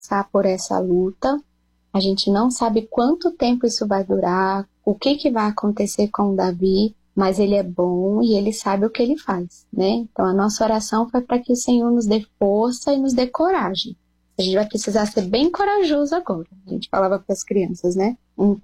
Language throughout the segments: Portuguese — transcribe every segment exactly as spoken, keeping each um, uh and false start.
passar por essa luta. A gente não sabe quanto tempo isso vai durar, o que, que vai acontecer com o Davi, mas ele é bom e ele sabe o que ele faz, né? Então a nossa oração foi para que o Senhor nos dê força e nos dê coragem. A gente vai precisar ser bem corajoso agora. A gente falava para as crianças, né?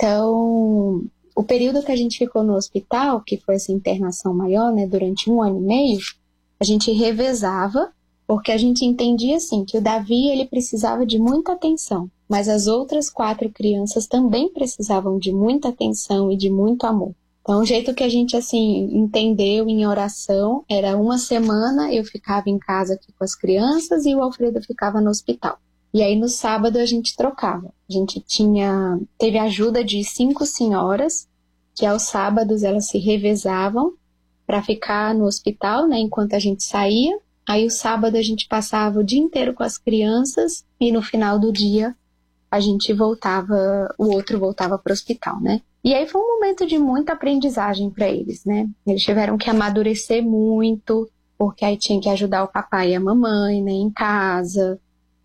Então, o período que a gente ficou no hospital, que foi essa internação maior, né, durante um ano e meio, a gente revezava, porque a gente entendia, assim, que o Davi, ele precisava de muita atenção, mas as outras quatro crianças também precisavam de muita atenção e de muito amor. Então, o jeito que a gente, assim, entendeu em oração era uma semana eu ficava em casa aqui com as crianças e o Alfredo ficava no hospital. E aí, no sábado, a gente trocava. A gente tinha, teve a ajuda de cinco senhoras, que aos sábados elas se revezavam para ficar no hospital, né, enquanto a gente saía. Aí, o sábado, a gente passava o dia inteiro com as crianças e no final do dia a gente voltava, o outro voltava para o hospital, né? E aí foi um momento de muita aprendizagem para eles, né? Eles tiveram que amadurecer muito, porque aí tinha que ajudar o papai e a mamãe, né, em casa,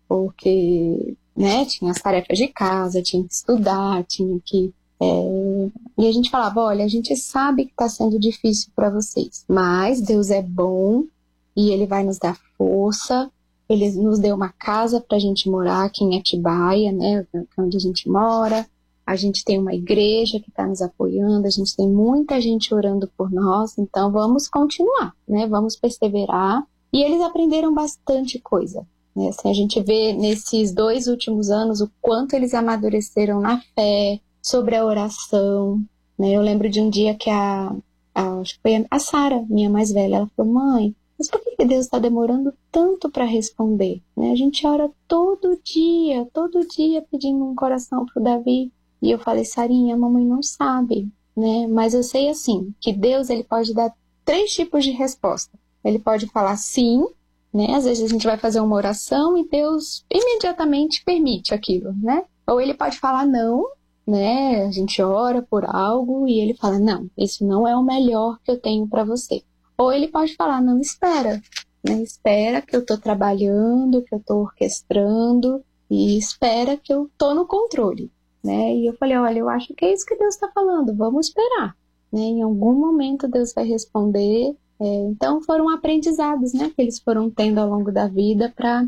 porque, né, tinha as tarefas de casa, tinha que estudar, tinha que... É... E a gente falava, olha, a gente sabe que está sendo difícil para vocês, mas Deus é bom e Ele vai nos dar força. Ele nos deu uma casa para a gente morar aqui em Atibaia, né, onde a gente mora. A gente tem uma igreja que está nos apoiando, a gente tem muita gente orando por nós, então vamos continuar, né, vamos perseverar. E eles aprenderam bastante coisa, né, assim, a gente vê nesses dois últimos anos o quanto eles amadureceram na fé, sobre a oração, né. Eu lembro de um dia que a, a acho que foi a Sara, minha mais velha, ela falou, mãe, mas por que Deus está demorando tanto para responder? Né? A gente ora todo dia, todo dia pedindo um coração para o Davi. E eu falei, Sarinha, a mamãe não sabe, né? Mas eu sei assim, que Deus ele pode dar três tipos de resposta. Ele pode falar sim, né? Às vezes a gente vai fazer uma oração e Deus imediatamente permite aquilo, né? Ou ele pode falar não, né? A gente ora por algo e ele fala, não, isso não é o melhor que eu tenho para você. Ou ele pode falar, não, espera, né? Espera que eu estou trabalhando, que eu estou orquestrando e espera que eu estou no controle, né? E eu falei, olha, eu acho que é isso que Deus está falando, vamos esperar, né? Em algum momento Deus vai responder. É, então foram aprendizados, né? Que eles foram tendo ao longo da vida para...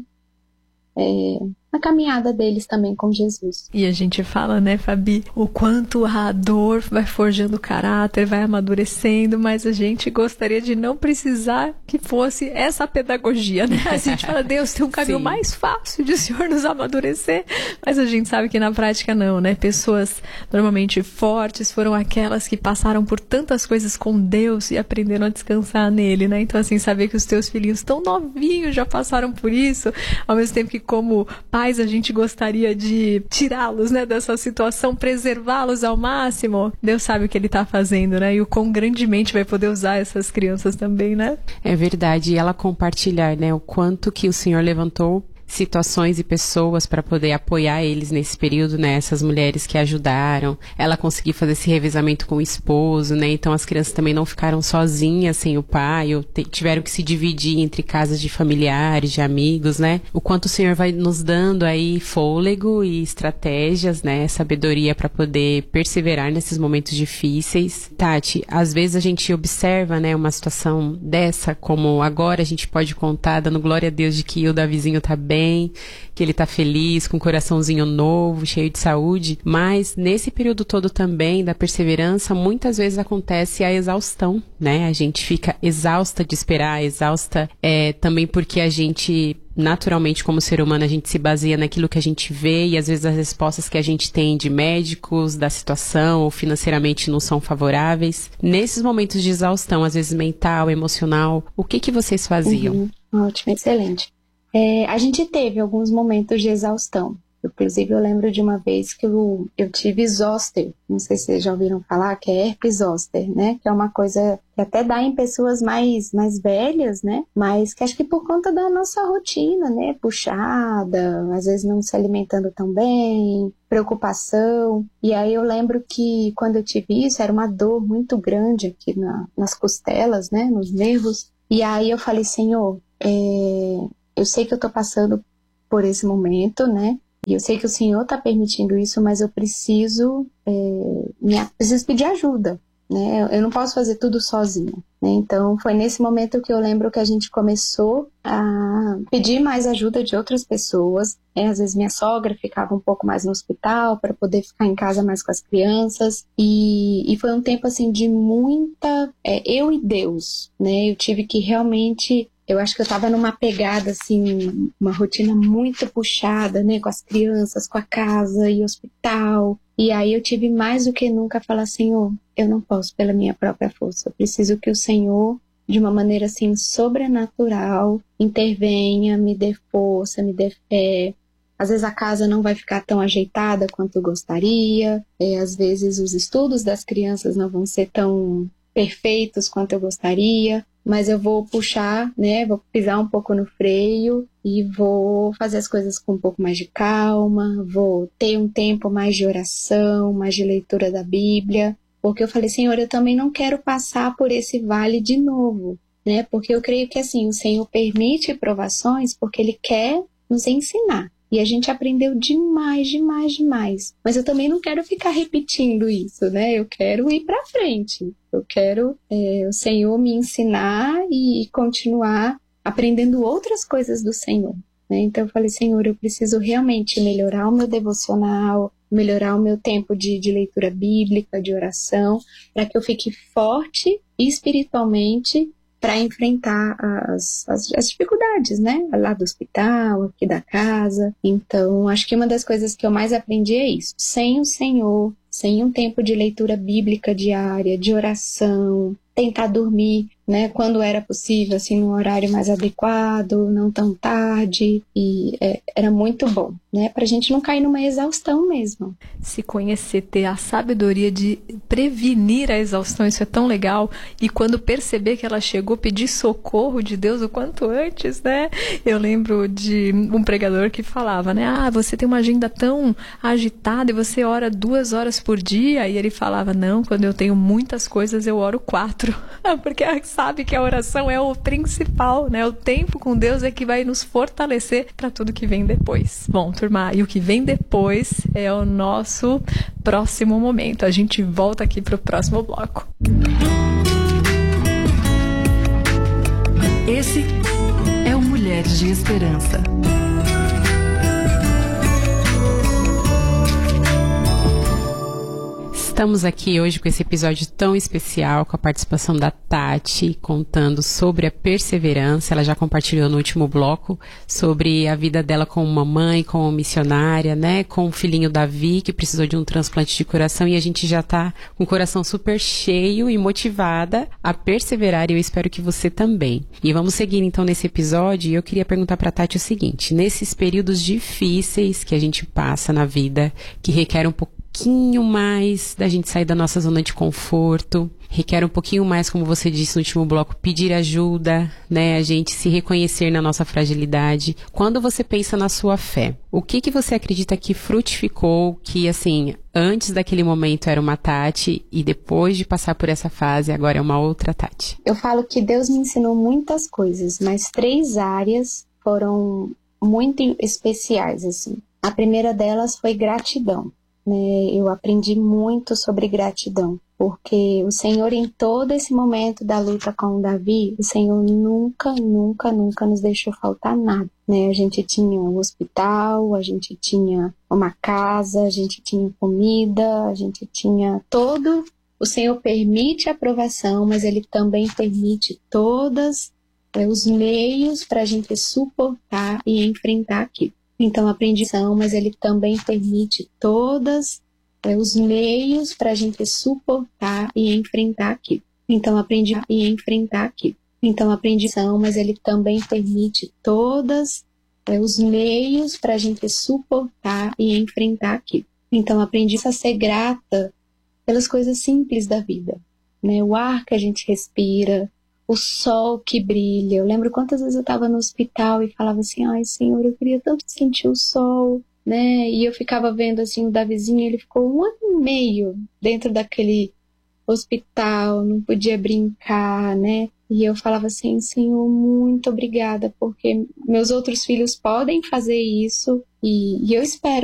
É, a caminhada deles também com Jesus. E a gente fala, né, Fabi, o quanto a dor vai forjando o caráter, vai amadurecendo, mas a gente gostaria de não precisar que fosse essa pedagogia, né? A gente fala, Deus, tem um caminho Sim. mais fácil de o Senhor nos amadurecer, mas a gente sabe que na prática não, né? Pessoas normalmente fortes foram aquelas que passaram por tantas coisas com Deus e aprenderam a descansar nele, né? Então, assim, saber que os teus filhinhos tão novinhos já passaram por isso, ao mesmo tempo que como pais a gente gostaria de tirá-los, né, dessa situação, preservá-los ao máximo. Deus sabe o que Ele está fazendo, né? E o quão grandemente vai poder usar essas crianças também, né? É verdade. E ela compartilhar, né, o quanto que o Senhor levantou situações e pessoas para poder apoiar eles nesse período, né, essas mulheres que ajudaram, ela conseguir fazer esse revezamento com o esposo, né, então as crianças também não ficaram sozinhas sem o pai, ou te, tiveram que se dividir entre casas de familiares, de amigos, né, o quanto o Senhor vai nos dando aí fôlego e estratégias, né, sabedoria para poder perseverar nesses momentos difíceis. Tati, às vezes a gente observa, né, uma situação dessa, como agora a gente pode contar, dando glória a Deus de que o Davizinho tá bem, que ele tá feliz, com um coraçãozinho novo, cheio de saúde, mas nesse período todo também da perseverança, muitas vezes acontece a exaustão, né? A gente fica exausta de esperar, exausta é, também porque a gente, naturalmente, como ser humano, a gente se baseia naquilo que a gente vê e às vezes as respostas que a gente tem de médicos, da situação ou financeiramente não são favoráveis. Nesses momentos de exaustão, às vezes mental, emocional, o que que vocês faziam? Uhum. Ótimo, excelente. É, a gente teve alguns momentos de exaustão. Inclusive, eu lembro de uma vez que eu, eu tive zoster. Não sei se vocês já ouviram falar, que é herpes zoster, né? Que é uma coisa que até dá em pessoas mais, mais velhas, né? Mas que acho que por conta da nossa rotina, né? Puxada, às vezes não se alimentando tão bem, preocupação. E aí eu lembro que quando eu tive isso, era uma dor muito grande aqui na, nas costelas, né? Nos nervos. E aí eu falei, Senhor, é... eu sei que eu tô passando por esse momento, né? E eu sei que o Senhor está permitindo isso, mas eu preciso, é, me, preciso pedir ajuda, né? Eu não posso fazer tudo sozinha, né? Então foi nesse momento que eu lembro que a gente começou a pedir mais ajuda de outras pessoas, né? Às vezes minha sogra ficava um pouco mais no hospital para poder ficar em casa mais com as crianças, e, e foi um tempo assim de muita, é, eu e Deus, né? Eu tive que realmente, eu acho que eu estava numa pegada, assim, uma rotina muito puxada, né? Com as crianças, com a casa e hospital. E aí eu tive mais do que nunca falar, Senhor, eu não posso pela minha própria força. Eu preciso que o Senhor, de uma maneira, assim, sobrenatural, intervenha, me dê força, me dê fé. Às vezes a casa não vai ficar tão ajeitada quanto eu gostaria. É, às vezes os estudos das crianças não vão ser tão perfeitos quanto eu gostaria. Mas eu vou puxar, né, vou pisar um pouco no freio e vou fazer as coisas com um pouco mais de calma, vou ter um tempo mais de oração, mais de leitura da Bíblia, porque eu falei, Senhor, eu também não quero passar por esse vale de novo, né, porque eu creio que assim, o Senhor permite provações porque Ele quer nos ensinar. E a gente aprendeu demais, demais, demais. Mas eu também não quero ficar repetindo isso, né? Eu quero ir para frente. Eu quero é, o Senhor me ensinar e continuar aprendendo outras coisas do Senhor, né? Então eu falei, Senhor, eu preciso realmente melhorar o meu devocional, melhorar o meu tempo de, de leitura bíblica, de oração, para que eu fique forte espiritualmente para enfrentar as, as, as dificuldades, né? Lá do hospital, aqui da casa. Então, acho que uma das coisas que eu mais aprendi é isso. Sem o Senhor, sem um tempo de leitura bíblica diária, de oração, tentar dormir, né? Quando era possível, assim, num horário mais adequado, não tão tarde. E é, era muito bom, né? Pra gente não cair numa exaustão mesmo. Se conhecer, ter a sabedoria de prevenir a exaustão, isso é tão legal. E quando perceber que ela chegou, pedir socorro de Deus o quanto antes, né? Eu lembro de um pregador que falava, né? Ah, você tem uma agenda tão agitada e você ora duas horas por dia. E ele falava, não, quando eu tenho muitas coisas, eu oro quatro. Porque sabe que a oração é o principal, né? O tempo com Deus é que vai nos fortalecer para tudo que vem depois. Bom, turma, e o que vem depois é o nosso próximo momento. A gente volta aqui para o próximo bloco. Esse é o Mulheres de Esperança. Estamos aqui hoje com esse episódio tão especial, com a participação da Tati, contando sobre a perseverança. Ela já compartilhou no último bloco sobre a vida dela como mamãe, como missionária, né? Com o filhinho Davi, que precisou de um transplante de coração, e a gente já tá com o coração super cheio e motivada a perseverar, e eu espero que você também. E vamos seguir então nesse episódio, e eu queria perguntar pra Tati o seguinte: nesses períodos difíceis que a gente passa na vida, que requer um pouco um pouquinho mais da gente sair da nossa zona de conforto, requer um pouquinho mais, como você disse no último bloco, pedir ajuda, né, a gente se reconhecer na nossa fragilidade. Quando você pensa na sua fé, o que que você acredita que frutificou, que assim, antes daquele momento era uma Tati e depois de passar por essa fase agora é uma outra Tati? Eu falo que Deus me ensinou muitas coisas, mas três áreas foram muito especiais, assim. A primeira delas foi gratidão. Né, eu aprendi muito sobre gratidão, porque o Senhor, em todo esse momento da luta com o Davi, o Senhor nunca, nunca, nunca nos deixou faltar nada, né? A gente tinha um hospital, a gente tinha uma casa, a gente tinha comida, a gente tinha todo. O Senhor permite a provação, mas Ele também permite todos é, os meios para a gente suportar e enfrentar aquilo. Então, aprendi, mas Ele também permite todos é, os meios para a gente suportar e enfrentar aquilo. Então, aprendi e enfrentar aquilo. Então, aprendi, mas Ele também permite todos é, os meios para a gente suportar e enfrentar aquilo. Então, aprendi a ser grata pelas coisas simples da vida, né? O ar que a gente respira, o sol que brilha. Eu lembro quantas vezes eu estava no hospital e falava assim, ai Senhor, eu queria tanto sentir o sol, né? E eu ficava vendo assim o Davizinho, ele ficou um ano e meio dentro daquele hospital, não podia brincar, né? E eu falava assim, Senhor, muito obrigada, porque meus outros filhos podem fazer isso e, e eu espero